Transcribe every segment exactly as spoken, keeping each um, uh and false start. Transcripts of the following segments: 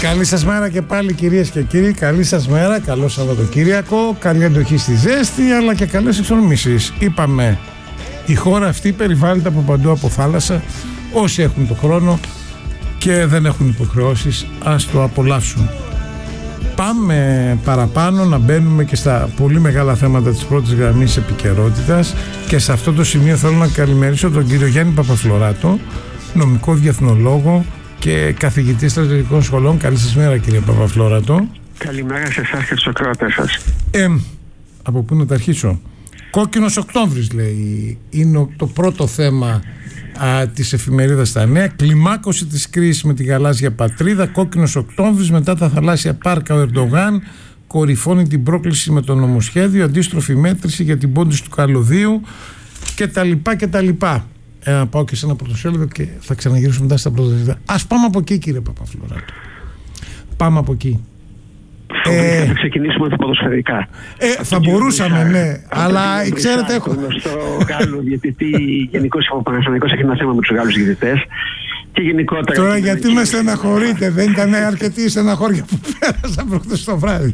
Καλή σας μέρα και πάλι, κυρίες και κύριοι. Καλή σας μέρα, καλό Σαββατοκύριακο. Καλή αντοχή στη ζέστη, αλλά και καλές εξορμήσεις. Είπαμε, η χώρα αυτή περιβάλλεται από παντού από θάλασσα. Όσοι έχουν το χρόνο και δεν έχουν υποχρεώσεις, ας το απολαύσουν. Πάμε παραπάνω να μπαίνουμε και στα πολύ μεγάλα θέματα της πρώτης γραμμής επικαιρότητας, και σε αυτό το σημείο θέλω να καλημερίσω τον κύριο Γιάννη Παπαφλωράτο, νομικό διεθνολόγο και καθηγητή στρατιωτικών σχολών. Καλή σας μέρα, κύριε Παπαφλωράτο. Καλημέρα σε εσάς και τους ακροατές σας. Ε, από πού να τα αρχίσω? Κόκκινος Οκτώβρης, λέει, είναι το πρώτο θέμα α, της εφημερίδας στα νέα. Κλιμάκωση της κρίσης με τη γαλάζια πατρίδα. Κόκκινος Οκτώβρης, μετά τα θαλάσσια πάρκα ο Ερντογάν κορυφώνει την πρόκληση με το νομοσχέδιο, αντίστροφη μέτρηση για την πόντιση του καλωδίου κτλ. κτλ. Ε, να πάω και σε ένα πρωτοσέλιδο και θα ξαναγυρίσουμε μετά στα πρωτοσέλιδα. Ας πάμε από εκεί, κύριε Παπαφλωράτο. Πάμε από εκεί. Ε, θα ξεκινήσουμε από τα ποδοσφαιρικά. Ε, θα μπορούσαμε, ναι. Αλλά ξέρετε, έχω. Το γνωστό Γάλλο διαιτητή, γενικώς ο Παναθηναϊκός έχει ένα θέμα με τους Γάλλους διαιτητές. Και γενικότερα. Τώρα γιατί με στεναχωρείτε? Δεν ήταν αρκετή η στεναχώρια που πέρασα προχθές το βράδυ.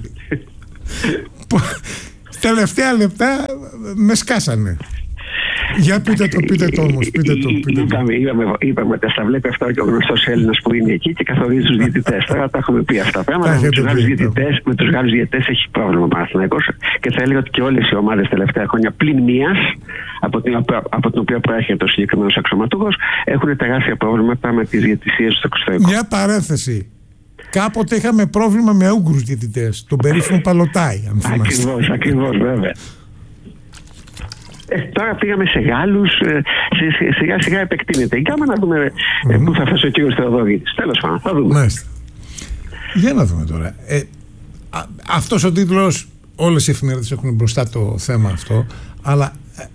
Τελευταία λεπτά με σκάσανε. Για πείτε το, πείτε το όμως, πείτε το, πείτε το. Είπαμε, είπαμε, είπαμε ότι θα βλέπει αυτό και ο γνωστός Έλληνας που είναι εκεί και καθορίζει τους διαιτητές. Τώρα τα έχουμε πει αυτά τα πράγματα. Με τους Γάλλους διαιτητές, με τους Γάλλους διαιτητές έχει πρόβλημα ο Παναθηναϊκός, και θα έλεγα ότι και όλες οι ομάδες τελευταία χρόνια, πλην μίας, από την, από την οποία προέρχεται ο συγκεκριμένος αξιωματούχος, έχουν τεράστια προβλήματα με τις διαιτησίες στο εξωτερικό. Μια παρένθεση. Κάποτε είχαμε πρόβλημα με Ούγγρους διαιτητές, τον περίφημο Παλωτάι, αν θυμάστε. Ακριβώς, ακριβώς, βέβαια. Ε, τώρα πήγαμε σε Γάλλους, ε, σιγά σιγά επεκτείνεται. Κάμε να δούμε mm-hmm. πού θα φτάσει ο κύριος Θεοδωρίδης. Τέλος πάντων, θα δούμε. Μάλιστα. Για να δούμε τώρα. Ε, α, αυτός ο τίτλος, όλες οι εφημερίδες έχουν μπροστά το θέμα αυτό, αλλά ε,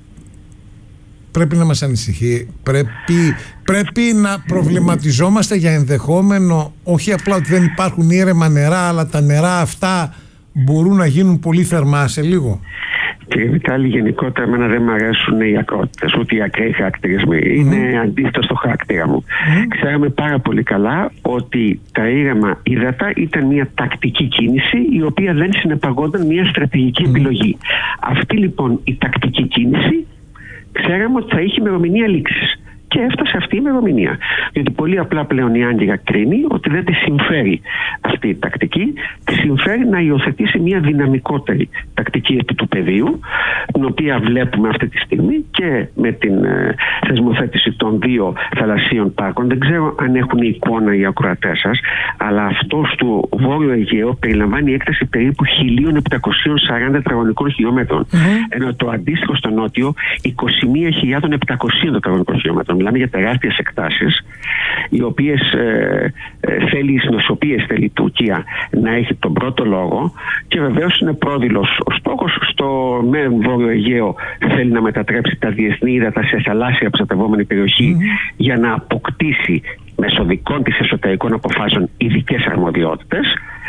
πρέπει να μας ανησυχεί. Πρέπει, πρέπει να προβληματιζόμαστε για ενδεχόμενο, όχι απλά ότι δεν υπάρχουν ήρεμα νερά, αλλά τα νερά αυτά μπορούν να γίνουν πολύ θερμά σε λίγο. Κύριε Βιτάλη, γενικότερα εμένα δεν μου αρέσουν οι ακρότητες, ούτε οι ακραίοι χαρακτηρισμοί. Mm-hmm. Είναι αντίθετο στο χαρακτήρα μου. Mm-hmm. Ξέραμε πάρα πολύ καλά ότι τα ήρεμα ύδατα ήταν μια τακτική κίνηση, η οποία δεν συνεπαγόταν μια στρατηγική mm-hmm. επιλογή. Αυτή λοιπόν η τακτική κίνηση ξέραμε ότι θα είχε ημερομηνία λήξης. Και έφτασε αυτή η ημερομηνία. Διότι πολύ απλά πλέον η Άγκυρα κρίνει ότι δεν τη συμφέρει αυτή η τακτική, τη συμφέρει να υιοθετήσει μια δυναμικότερη τακτική επί του πεδίου, την οποία βλέπουμε αυτή τη στιγμή και με την ε, θεσμοθέτηση των δύο θαλασσίων πάρκων. Δεν ξέρω αν έχουν εικόνα οι ακροατές σας, αλλά αυτό του Βόρειο Αιγαίου περιλαμβάνει έκταση περίπου χίλια επτακόσια σαράντα τετραγωνικών χιλιόμετρων. Mm-hmm. Ενώ το αντίστοιχο στο νότιο είκοσι μία χιλιάδες επτακόσια τετραγωνικών χιλιόμετρων. Μιλάμε για τεράστιες εκτάσεις, οι οποίες ε, ε, θέλει, στις οποίες θέλει η Τουρκία να έχει τον πρώτο λόγο, και βεβαίως είναι πρόδειλος ο στόχος. Στο Βόρειο Αιγαίο θέλει να μετατρέψει τα διεθνή ύδατα σε θαλάσσια προστατευόμενη περιοχή mm-hmm. για να αποκτήσει μέσω δικών της εσωτερικών αποφάσεων ειδικές αρμοδιότητες,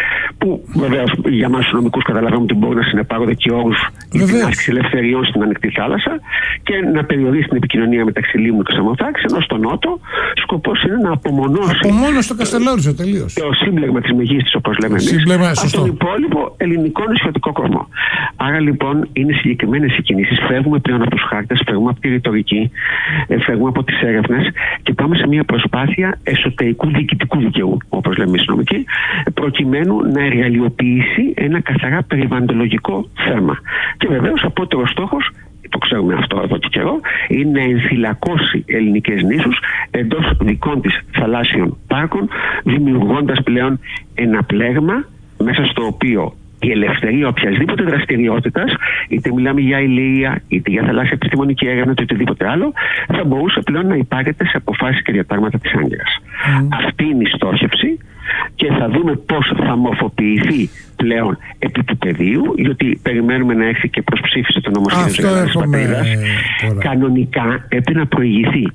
που βεβαίως για εμάς τους νομικούς καταλαβαίνουμε ότι μπορούν να συνεπάγονται και όρους για την άσκηση ελευθεριών στην ανοιχτή θάλασσα και να περιορίσει την επικοινωνία μεταξύ Λίμνου και Σαμοθράκης, ενώ στο νότο σκοπός είναι να απομονώσει. Απομόνωση το Καστελόριζο τελείως. Το σύμπλεγμα της Μεγίστης, όπως λέμε εμείς, από τον υπόλοιπο ελληνικό νησιωτικό κορμό. Άρα λοιπόν είναι συγκεκριμένες οι κινήσεις. Φεύγουμε πλέον από τους χάρτες, φεύγουμε από τη ρητορική, φεύγουμε από τις έρευνες και πάμε σε μια προσπάθεια εσωτερικού διοικητικού δικαιού, όπως λέμε οι νομικοί, προκειμένου να εργαλειοποιήσει ένα καθαρά περιβαλλοντολογικό θέμα. Και βεβαίως απότερος στόχος, το ξέρουμε αυτό εδώ και καιρό, είναι να ενθυλακώσει ελληνικές νήσους εντός δικών της θαλάσσιων πάρκων, δημιουργώντας πλέον ένα πλέγμα μέσα στο οποίο η ελευθερία οποιασδήποτε δραστηριότητας, είτε μιλάμε για ηλία, είτε για θαλάσσια επιστημονική έρευνα, είτε οτιδήποτε άλλο, θα μπορούσε πλέον να υπάγεται σε αποφάσεις και διατάγματα της Άγκυρας. Mm. Αυτή είναι η στόχευση, και θα δούμε πώς θα μορφοποιηθεί πλέον επί του πεδίου, γιατί περιμένουμε να έρθει και προς ψήφιση το νομοσχέδιο της Πατρίδας. Κανονικά πρέπει να προηγηθεί.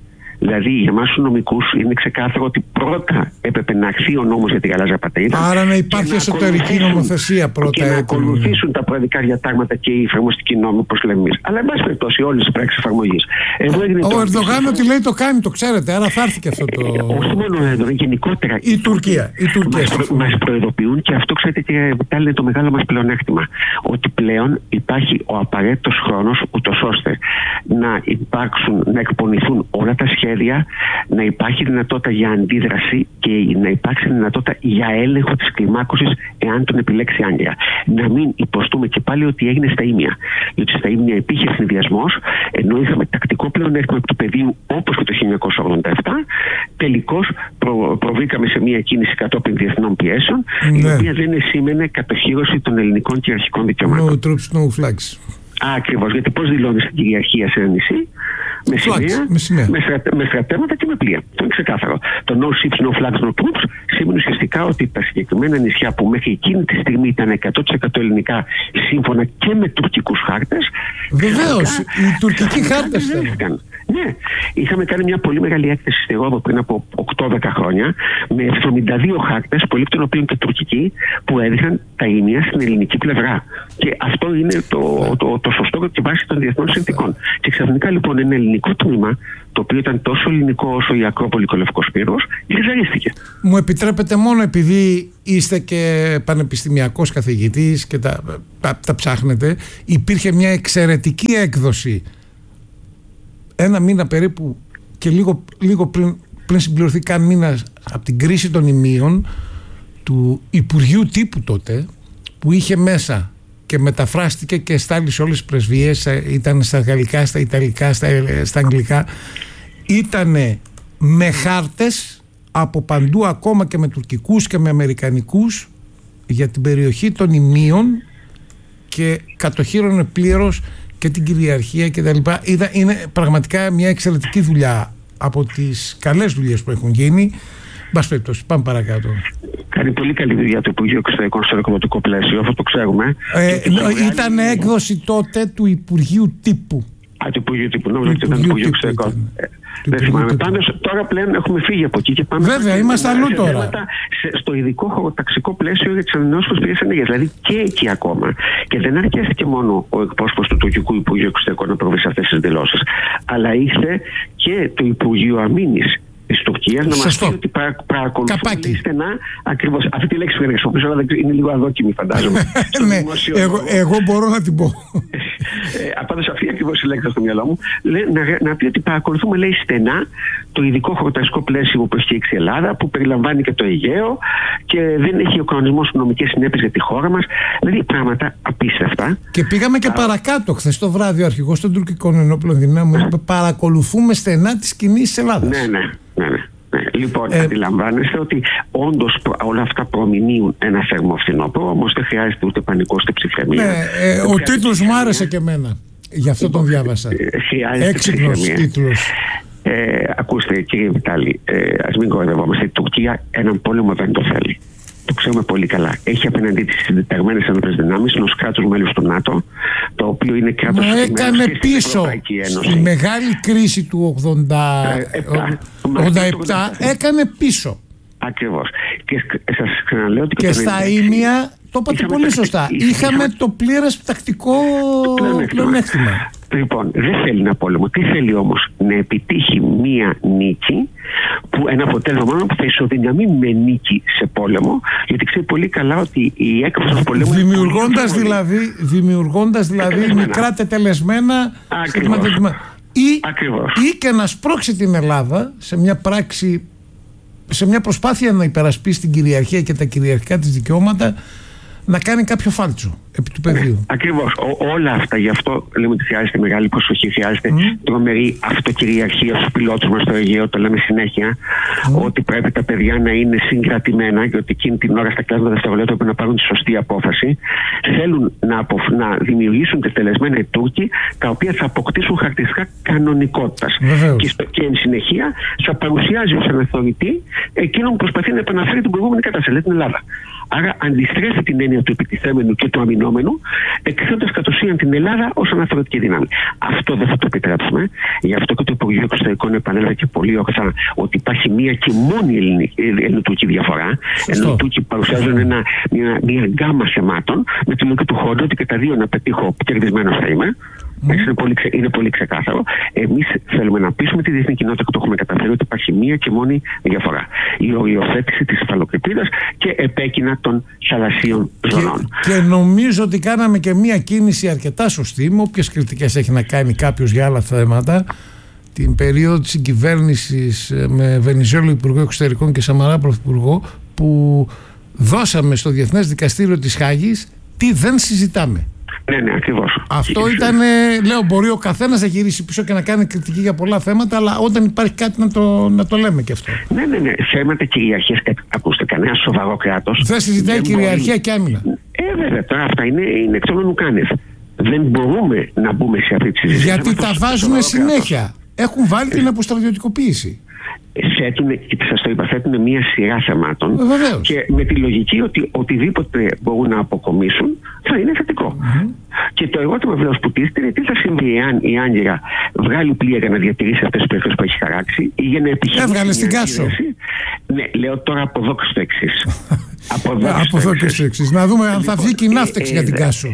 Δηλαδή, για εμάς τους νομικούς είναι ξεκάθαρο ότι πρώτα έπρεπε να αρθεί ο νόμος για τη γαλάζια πατρίδα. Άρα να υπάρχει εσωτερική νομοθεσία πρώτα. Και να ακολουθήσουν τα προεδρικά διατάγματα και οι εφαρμοστικοί νόμοι, όπως λέμε εμείς. Αλλά, εν πάση περιπτώσει, όλες τις πράξεις εφαρμογής. Ο Ερντογάν ό,τι λέει το κάνει, το ξέρετε. Άρα θα έρθει και αυτό το. Όχι μόνο ο Ερντογάν, γενικότερα. Η Τουρκία. Η Τουρκία. Μας προειδοποιούν και αυτό, ξέρετε, κύριε Βιτάλη, είναι το μεγάλο μας πλεονέκτημα. Ότι πλέον υπάρχει ο απαραίτητος χρόνος, ούτως ώστε να υπάρξουν, να εκπονηθούν όλα τα σχέδια, να υπάρχει δυνατότητα για αντίδραση και να υπάρξει δυνατότητα για έλεγχο της κλιμάκωσης, εάν τον επιλέξει η Άγγλια. Να μην υποστούμε και πάλι ότι έγινε στα ίμια. Διότι στα ίμια υπήρχε συνδυασμός, ενώ είχαμε τακτικό πλεονέκτημα του πεδίου όπως και το χίλια εννιακόσια ογδόντα επτά, τελικώς προ, προβήκαμε σε μια κίνηση κατόπιν διεθνών πιέσεων, ναι. η οποία δεν σήμαινε κατοχύρωση των ελληνικών κυριαρχικών δικαιωμάτων. No troops, no flags. Ακριβώς, γιατί πώς δηλώνεις την κυριαρχία σε ένα νησί? Με σημεία, με, σημεία. με, στρατε, με στρατεύματα και με πλοία. Αυτό είναι ξεκάθαρο. Το no ships, no flags, no troops σημαίνει ουσιαστικά ότι τα συγκεκριμένα νησιά που μέχρι εκείνη τη στιγμή ήταν εκατό τοις εκατό ελληνικά, σύμφωνα και με τουρκικούς χάρτες. Βεβαίως, οι τουρκικοί χάρτες ήταν. Ναι, είχαμε κάνει μια πολύ μεγάλη έκθεση στη Ρόδο πριν από οκτώ δέκα χρόνια με εβδομήντα δύο χάρτες, πολλοί των οποίων και τουρκικοί, που έδειχναν τα ίμια στην ελληνική πλευρά. Και αυτό είναι το, το, το, το σωστό και βάση των διεθνών συνθηκών. Και ξαφνικά λοιπόν ένα ελληνικό τμήμα, το οποίο ήταν τόσο ελληνικό όσο η Ακρόπολη και ο Λευκός Πύργος, γυριζαρίστηκε. Μου επιτρέπετε μόνο επειδή είστε και πανεπιστημιακός καθηγητής και τα, τα, τα ψάχνετε, υπήρχε μια εξαιρετική έκδοση ένα μήνα περίπου και λίγο, λίγο πριν, πριν συμπληρωθεί καν μήνα από την κρίση των ημείων του Υπουργείου Τύπου τότε, που είχε μέσα και μεταφράστηκε και στάλει σε όλες τις πρεσβείες, ήταν στα γαλλικά, στα ιταλικά, στα, στα αγγλικά, ήτανε με χάρτες από παντού, ακόμα και με τουρκικούς και με αμερικανικούς, για την περιοχή των ημείων, και κατοχύρωνε πλήρως και την κυριαρχία και τα λοιπά. Είναι πραγματικά μια εξαιρετική δουλειά, από τις καλές δουλειές που έχουν γίνει. Μπας περιπτώσει, πάμε παρακάτω. Κάνει πολύ καλή δουλειά το Υπουργείο Εξωτερικών στο οικονομικό πλαίσιο, αυτό το ξέρουμε. Ε, ήταν έκδοση τότε του Υπουργείου Τύπου. Α, του Υπουργείου Τύπου, νόμιζα ότι ήταν το Υπουργείο Εξωτερικών. Δεν θυμάμαι. Πάντως τώρα πλέον έχουμε φύγει από εκεί και πάμε. Βέβαια, είμαστε αλλού τώρα. Στο ειδικό χωροταξικό πλαίσιο για τις ανανεώσιμες πηγές ενέργειας. Δηλαδή και εκεί ακόμα. Και δεν αρκέστηκε μόνο ο εκπρόσωπος του τουρκικού Υπουργείου Εξωτερικών να προβεί σε αυτές τις δηλώσεις, αλλά ήρθε και το Υπουργείο Αμήνης της Τουρκίας να μας πει ότι παρακολουθούν στενά ακριβώς αυτή τη λέξη που χρησιμοποιήσω, αλλά είναι λίγο αδόκιμη, φαντάζομαι. Ναι, εγώ, εγώ μπορώ να την πω. Απάντως αυτή ακριβώς η λέξη στο μυαλό μου. Να, να πει ότι παρακολουθούμε, λέει, στενά το ειδικό χωροταξικό πλαίσιο που έχει η Ελλάδα, που περιλαμβάνει και το Αιγαίο και δεν έχει ο κανονισμός νομικές συνέπειες για τη χώρα μας. Δηλαδή πράγματα απίστευτα. Και πήγαμε και Α, παρακάτω. Χθες το βράδυ ο αρχηγός των τουρκικών ενόπλων δυνάμεων είπε: παρακολουθούμε στενά τις κινήσεις της Ελλάδας. Ναι, ναι. Ναι, ναι. Λοιπόν, ε, αντιλαμβάνεστε ότι όντως όλα αυτά προμηνύουν ένα θερμό φθινόπωρο, όμως δεν χρειάζεται ούτε πανικός ούτε ψυχραιμία. Ναι, ε, ο τίτλος μου άρεσε και εμένα. Γι' αυτό τον διάβασα. Έξυπνος τίτλος. Ε, ακούστε, κύριε Βιτάλη, ε, ας μην κοροϊδευόμαστε. Η Τουρκία έναν πόλεμο δεν το θέλει. Το ξέρουμε πολύ καλά. Έχει απέναντί της συντεταγμένες ενόπλες δυνάμεις ενός κράτους μέλους του ΝΑΤΟ, το οποίο είναι κράτος που έκανε πίσω στη μεγάλη κρίση του ογδόντα επτά. Έκανε πίσω. Ακριβώς. Και σας ξαναλέω ότι και στα ίμια, το είπατε πολύ σωστά, είχαμε το πλήρες τακτικό πλεονέκτημα. Λοιπόν, δεν θέλει ένα πόλεμο. Τι θέλει όμως? Να επιτύχει μία νίκη, που ένα αποτέλεσμα μόνο που θα ισοδυναμεί με νίκη σε πόλεμο, γιατί ξέρει πολύ καλά ότι η έκβαση του πολέμου. Δημιουργώντας δηλαδή, δημιουργώντας δηλαδή μικρά τετελεσμένα στοιχηματικά. Ή, ή και να σπρώξει την Ελλάδα σε μια πράξη, σε μια προσπάθεια να υπερασπίσει την κυριαρχία και τα κυριαρχικά της δικαιώματα, να κάνει κάποιο φάλτσο επί του πεδίου. Ακριβώς. Ό, όλα αυτά, γι' αυτό λέμε ότι χρειάζεται μεγάλη προσοχή, χρειάζεται mm. τρομερή αυτοκυριαρχία στους πιλότους μας στο Αιγαίο. Το λέμε συνέχεια mm. ότι πρέπει τα παιδιά να είναι συγκρατημένα και ότι εκείνη την ώρα στα κλάσματα δευτερολέπτα πρέπει να πάρουν τη σωστή απόφαση. Θέλουν να, απο, να δημιουργήσουν τετελεσμένα οι Τούρκοι, τα οποία θα αποκτήσουν χαρακτηριστικά κανονικότητας. Και, στο, και εν συνεχεία θα παρουσιάζει ως αναθεωρητή εκείνον που προσπαθεί να επαναφέρει την προηγούμενη κατάσταση, την Ελλάδα. Άρα αντιστρέφει την έννοια του επιτιθέμενου και του αμυνόμενου, εκθέτοντας κατ' ουσίαν την Ελλάδα ως αναθεωρητική δύναμη. Αυτό δεν θα το επιτρέψουμε. Γι' αυτό και το Υπουργείο Εξωτερικών επανέλαβε και πολύ ορθά ότι υπάρχει μία και μόνη ελληνοτουρκική διαφορά. Ενώ οι Τούρκοι παρουσιάζουν ένα, μια, μια γκάμα θεμάτων, με τη λογική του Χόντα ότι και τα δύο να πετύχω κερδισμένος θα είμαι. Mm. Είναι, πολύ, είναι πολύ ξεκάθαρο. Εμείς θέλουμε να πείσουμε τη διεθνή κοινότητα και το έχουμε καταφέρει ότι υπάρχει μία και μόνη διαφορά. Η οριοθέτηση της υφαλοκρηπίδας και επέκεινα των θαλασσίων ζωνών. Και, και νομίζω ότι κάναμε και μία κίνηση αρκετά σωστή, με όποιες κριτικές έχει να κάνει κάποιος για άλλα θέματα. Την περίοδο της συγκυβέρνησης με Βενιζέλο Υπουργό Εξωτερικών και Σαμαρά Πρωθυπουργό, που δώσαμε στο Διεθνές Δικαστήριο της Χάγης τι δεν συζητάμε. Ναι, ναι, ακριβώς. Αυτό ήταν, λέω, μπορεί ο καθένας να γυρίσει πίσω και να κάνει κριτική για πολλά θέματα, αλλά όταν υπάρχει κάτι να το, να το λέμε και αυτό. Ναι, ναι, ναι. Θέματα κυριαρχίας, ακούστε, κανένα σοβαρό κράτος δεν συζητάει κυριαρχία μπορεί... και άμυνα. Ε, βέβαια, τώρα αυτά είναι, είναι εκ των ονουκάνευ. Δεν μπορούμε να μπούμε σε αυτή τη συζήτηση. Γιατί τα βάζουν συνέχεια. Κράτος. Έχουν βάλει την αποστρατιωτικοποίηση. Θέτουν, και σας το είπα, θέτουν μια σειρά θεμάτων. Βεβαίως. Και με τη λογική ότι οτιδήποτε μπορούν να αποκομίσουν θα είναι θετικό. Mm-hmm. Και το ερώτημα βεβαίως που τίθεται είναι τι θα συμβεί εάν η Άγκυρα βγάλει πλοία για να διατηρήσει αυτές τις περιοχές που έχει χαράξει ή για να επιχειρήσει. Έβγαλε στην Κάσο. Ναι, λέω τώρα από εδώ και στο εξής. Από εδώ και στο εξής. Να δούμε αν θα βγει και η ναύτεξη για την Κάσο.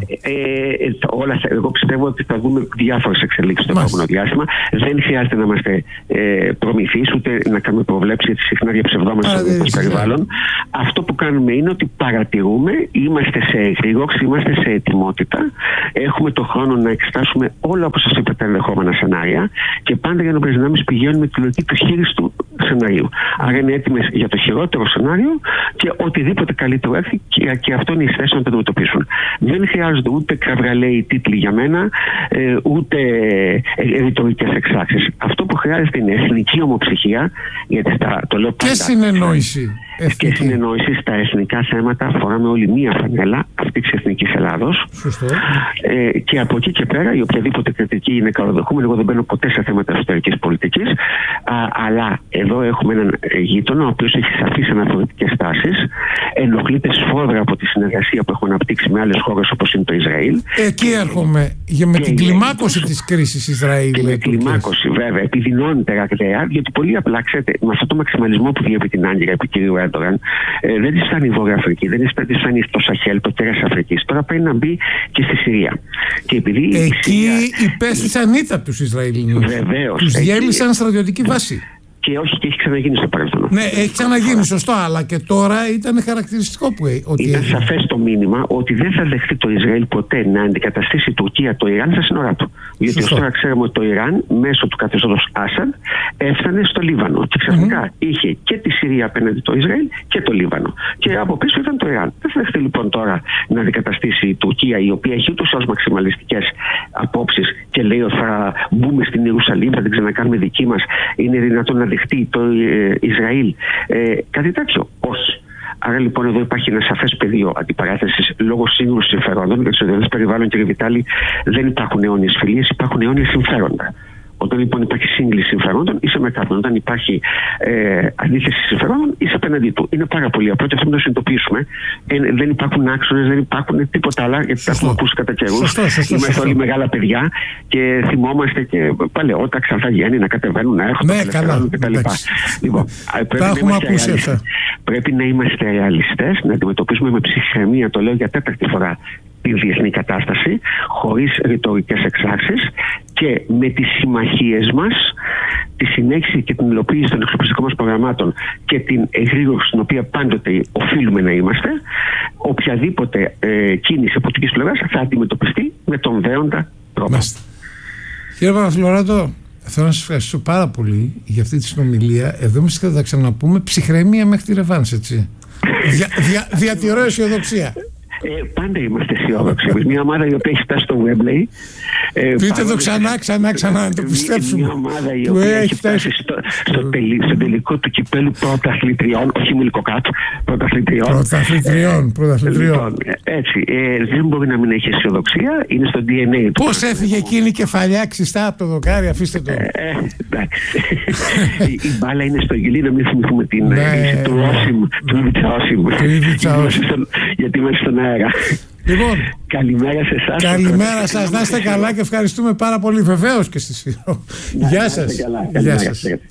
Όλα, εγώ πιστεύω ότι θα δούμε διάφορες εξελίξεις στο επόμενο διάστημα. Δεν χρειάζεται να είμαστε προμηθείς ούτε να κάνουμε προβλέψεις, γιατί συχνά διαψευδόμαστε στο περιβάλλον. Αυτό που κάνουμε είναι ότι παρατηρούμε, είμαστε σε εγρήγορση, είμαστε σε ετοιμότητα, έχουμε το χρόνο να εξετάσουμε όλα, όπως σας είπα, τα ενδεχόμενα σενάρια και πάντα για να δυνάμεις πηγαίνουν με τη λογική του χείριστου σενάριου. Άρα είναι έτοιμες για το χειρότερο σενάριο και οτιδήποτε καλύτερο έρθει, και, και αυτό είναι η θέση να το αντιμετωπίσουν. Δεν χρειάζονται ούτε κραυγαλαίοι τίτλοι για μένα, ε, ούτε ρητορικές εξάξεις. Αυτό που χρειάζεται είναι εθνική ομοψυχία, γιατί στα, το λέω πάντα. Και συνεννόηση. Και συνεννόηση στα εθνικά θέματα. Φοράμε όλοι μία φανέλα αυτή της εθνικής Ελλάδος. Σωστό. Ε, και από εκεί και πέρα η οποιαδήποτε κριτική είναι καλοδεχούμενη. Εγώ δεν μπαίνω ποτέ σε θέματα εσωτερικής πολιτικής. Α, αλλά εδώ έχουμε έναν γείτονα ο οποίος έχει σαφείς αναφορετικές τάσεις. Ενοχλείται σφόδρα από τη συνεργασία που έχουν αναπτύξει με άλλες χώρες όπως είναι το Ισραήλ. Εκεί έρχομαι. Για με την κλιμάκωση η... της κρίσης Ισραήλ. Και με κλιμάκωση, βέβαια, επιδεινώνεται ραγδαία, γιατί πολύ απλά, ξέρετε, με αυτό το μαξιμαλισμό που διέπει την Άγκυρα επί κυρίου Έρντογαν, ε, δεν της φτάνει η Βόρεια Αφρική, δεν της φτάνει το Σαχέλ, το τέρας Αφρικής. Τώρα πρέπει να μπει και στη Συρία. Και επειδή εκεί Συρία... υπέστησαν ήττα από τους Ισραηλινούς. Βεβαίως. Τους εκεί... διέλυσαν στρατιωτική βάση. Και όχι, και έχει ξαναγίνει στο παρελθόν. Ναι, έχει ξαναγίνει, σωστό, αλλά και τώρα ήταν χαρακτηριστικό που ότι ήταν σαφές το μήνυμα ότι δεν θα δεχτεί το Ισραήλ ποτέ να αντικαταστήσει η Τουρκία το Ιράν στα σύνορά του. Γιατί ως τώρα ξέρουμε ότι το Ιράν μέσω του καθεστώτος Άσαντ έφτανε στο Λίβανο. Και ξαφνικά mm-hmm. είχε και τη Συρία απέναντι το Ισραήλ και το Λίβανο. Και από πίσω ήταν το Ιράν. Δεν θα δεχτεί λοιπόν τώρα να αντικαταστήσει η Τουρκία, η οποία έχει ούτως ως μαξιμαλιστικές απόψεις και λέει ότι θα μπούμε στην Ιερουσαλήμ, θα την ξανακάνουμε δική μας. Είναι δυνατόν να δεχτεί το ε, Ισραήλ ε, κάτι τέτοιο? Όχι. Άρα λοιπόν εδώ υπάρχει ένα σαφές πεδίο αντιπαράθεσης λόγω σύγκρουσης συμφερόντων, γιατί στο διεθνές περιβάλλον, κύριε Βιτάλη, δεν υπάρχουν αιώνιες φιλίες, υπάρχουν αιώνιες συμφέροντα. Όταν λοιπόν υπάρχει σύγκληση συμφερόντων, είσαι με κάποιον. Όταν υπάρχει ε, αντίθεση συμφερόντων, είσαι απέναντί του. Είναι πάρα πολύ απλό και αυτό να το συνειδητοποιήσουμε. Ε, δεν υπάρχουν άξονες, δεν υπάρχουν τίποτα άλλα, γιατί τα έχουμε ακούσει κατά καιρούς. Είμαστε όλοι μεγάλα παιδιά και θυμόμαστε και παλαιότερα ξανθά γέννη να κατεβαίνουν, να έρχονται ναι, καλά, κτλ. Λοιπόν, τα έχουμε ακούσει αυτά. Πρέπει να είμαστε ρεαλιστές, να αντιμετωπίσουμε με ψυχραιμία, το λέω για τέταρτη φορά, τη διεθνή κατάσταση, χωρίς ρητορικές εξάρσεις και με τις συμμαχίες μας, τη συνέχιση και την υλοποίηση των εξοπλιστικών μας προγραμμάτων και την εγρήγορση στην οποία πάντοτε οφείλουμε να είμαστε, οποιαδήποτε ε, κίνηση από τουρκικής πλευράς θα αντιμετωπιστεί με τον δέοντα τρόπο. Μάλιστα. Κύριε Παπαφλωράτο, θέλω να σας ευχαριστήσω πάρα πολύ για αυτή τη συνομιλία. Εδώ είμαστε και θα τα ξαναπούμε. Ψυχραιμία μέχρι τη ρεβάνς, έτσι. Δια, δια, διατηρώ αισιοδοξία. Ε, πάντα είμαστε αισιόδοξοι. Μια ομάδα η οποία έχει φτάσει στο Wembley Ε, Πείτε το ξανά, ξανά, ξανά, να το πιστέψουμε. Μια ομάδα η οποία έχει φτάσει στο, στο, τελει, στο τελικό του κυπέλου πρωταθλητριών, όχι μιλικοκάτ, πρωταθλητριών. Πρωταθλητριών, πρωταθλητριών. Λοιπόν, έτσι, ε, δεν μπορεί να μην έχει αισιοδοξία, είναι στο ντι εν έι του. Πώς έφυγε εκείνη η κεφαλιά ξιστά από το δοκάρι, αφήστε το. Ε, ε, εντάξει. Η μπάλα είναι στο γυλί, να μην θυμηθούμε την ρίση του Όσιμ, του Ιβιτσα Όσιμ. Γιατί είμαστε στον αέρα. Λοιπόν, καλημέρα σε εσάς. Καλημέρα σας, να είστε καλά και ευχαριστούμε πάρα πολύ, βεβαίως και στη Σύρο. Γεια σας. Γεια σας.